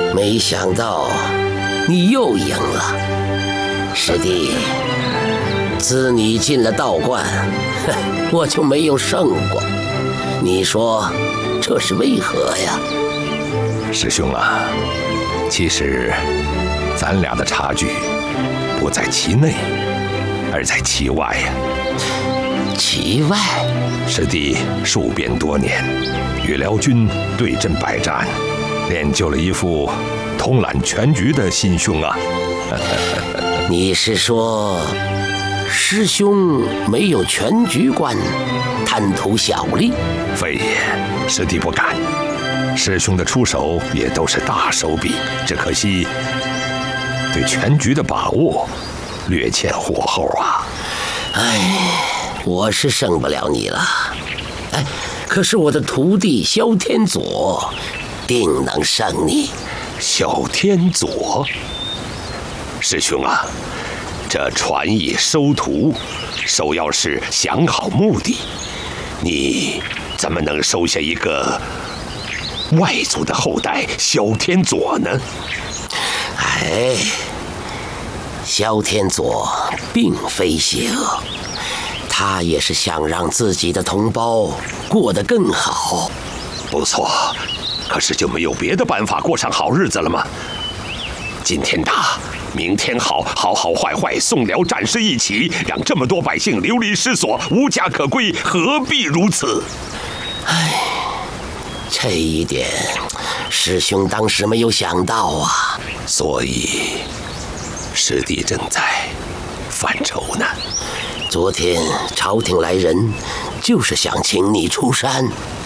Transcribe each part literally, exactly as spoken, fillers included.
没想到你又赢了，师弟。自你进了道观，我就没有胜过。你说这是为何呀？ 师兄啊，其实咱俩的差距不在其内，而在其外呀。 其外？ 师弟戍边多年，与辽军对阵百战，练就了一副统揽全局的心胸啊。 你是说师兄没有全局观，贪图小利？ 非也，师弟不敢。师兄的出手也都是大手笔，只可惜对全局的把握略欠火候啊。 哎，我是胜不了你了。哎，可是我的徒弟萧天佐定能胜你。 萧天佐，师兄啊，这传艺收徒，首要是想好目的。你怎么能收下一个外族的后代萧天佐呢？ 哎，萧天佐并非邪恶，他也是想让自己的同胞过得更好。 不错，可是就没有别的办法过上好日子了吗？今天打，明天好，好好坏坏，宋辽战事一起，让这么多百姓流离失所，无家可归，何必如此？ 唉，这一点师兄当时没有想到啊。 所以师弟正在犯愁呢。 昨天朝廷来人，就是想请你出山。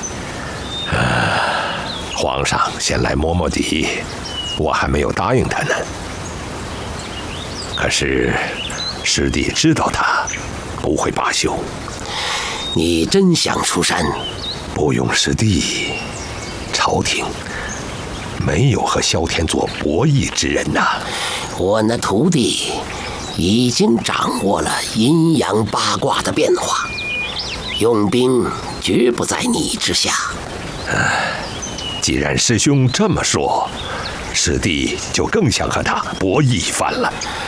皇上先来摸摸底，我还没有答应他呢。可是师弟知道他不会罢休。 你真想出山？ 不用师弟，朝廷没有和萧天佐博弈之人呐、啊。 我那徒弟已经掌握了阴阳八卦的变化，用兵绝不在你之下。 既然师兄这么说，师弟就更想和他博弈一番了。